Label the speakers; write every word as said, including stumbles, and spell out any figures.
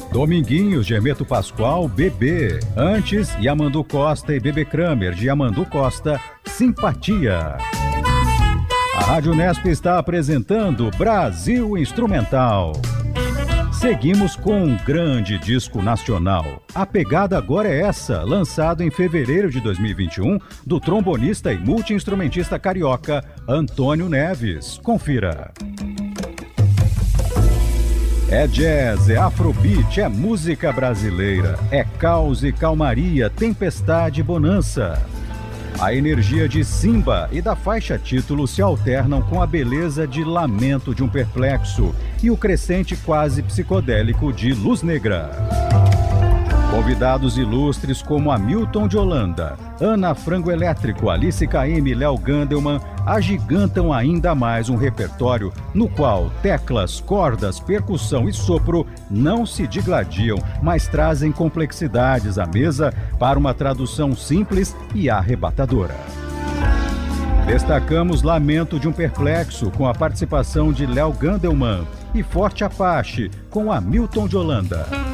Speaker 1: Dominguinhos, de Hermeto Pascoal, Bebê. Antes, Yamandu Costa e Bebê Kramer, de Yamandu Costa, Simpatia. A Rádio Unesp está apresentando Brasil Instrumental. Seguimos com um grande disco nacional. A pegada agora é essa, lançado em fevereiro de dois mil e vinte e um, do trombonista e multi-instrumentista carioca Antônio Neves. Confira. É jazz, é afrobeat, é música brasileira, é caos e calmaria, tempestade e bonança. A energia de Simba e da faixa título se alternam com a beleza de Lamento de um Perplexo e o crescente quase psicodélico de Luz Negra. Convidados ilustres como Hamilton de Holanda, Ana Frango Elétrico, Alice Caymmi e Léo Gandelman agigantam ainda mais um repertório no qual teclas, cordas, percussão e sopro não se digladiam, mas trazem complexidades à mesa para uma tradução simples e arrebatadora. Destacamos Lamento de um Perplexo, com a participação de Léo Gandelman, e Forte Apache, com Hamilton de Holanda.